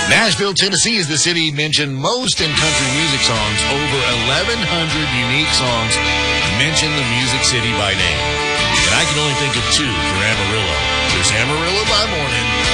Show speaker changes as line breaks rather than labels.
Nashville, Tennessee is the city mentioned most in country music songs. Over 1,100 unique songs mention the Music City by name. And I can only think of two for Amarillo. There's Amarillo by morning